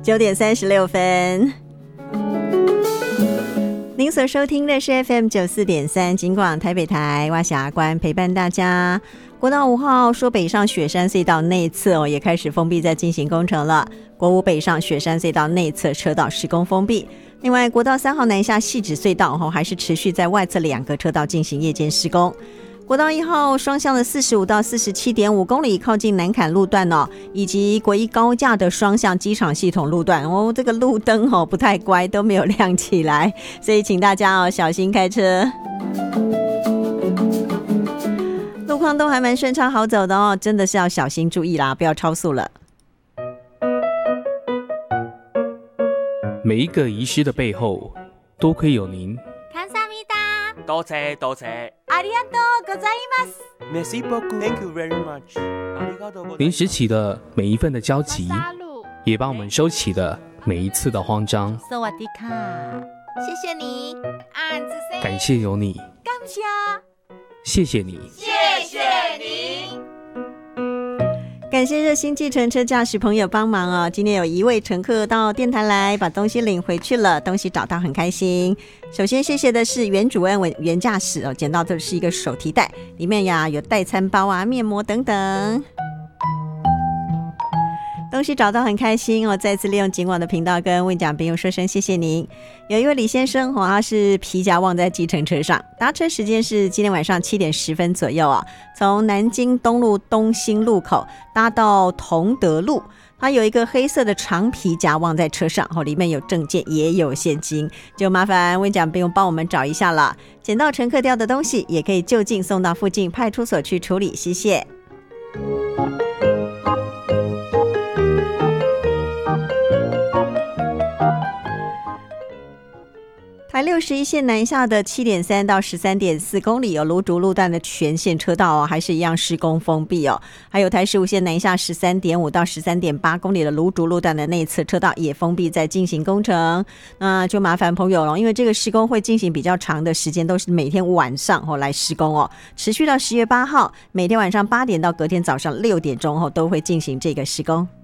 9:36。您所收听的是 FM 94.3警广台北台，蛙峡关陪伴大家。国道5号说北上雪山隧道内侧也开始封闭在进行工程了，国5北上雪山隧道内侧车道施工封闭。另外国道3号南下汐止隧道还是持续在外侧2个车道进行夜间施工。国道1号双向的45到 47.5 公里靠近南坎路段以及国一高架的双向机场系统路段这个路灯不太乖，都没有亮起来，所以请大家小心开车。路况都还蛮顺畅好走的真的是要小心注意啦，不要超速了。 每一个遗失的背后多亏有您。 多谢多谢。 ありがとうございます。 Merci beaucoup. Thank you very much. 您拾起的每一份的焦急，也帮我们收起的每一次的慌张。 萨瓦迪卡，谢谢你。 感谢有你， 感谢， 谢谢你， 谢谢你。 感谢热心计程车驾驶朋友帮忙今天有一位乘客到电台来把东西领回去了，东西找到很开心。首先谢谢的是袁主任袁驾驶捡到的是一个手提袋，里面有代餐包面膜等等，东西找到很开心再次利用警广的频道跟问讲朋友说声谢谢您。有一位李先生他是皮夹忘在计程车上，搭车时间是今天晚上7点10分左右从南京东路东兴路口搭到同德路，他有一个黑色的长皮夹忘在车上里面有证件也有现金，就麻烦问讲朋友帮我们找一下了。捡到乘客掉的东西也可以就近送到附近派出所去处理，谢谢。台61线南下的 7.3 到 13.4 公里有芦竹路段的全线车道还是一样施工封闭还有台15线南下 13.5 到 13.8 公里的芦竹路段的内侧车道也封闭在进行工程，那就麻烦朋友了，因为这个施工会进行比较长的时间，都是每天晚上来施工持续到10月8号每天晚上8点到隔天早上6点钟都会进行这个施工。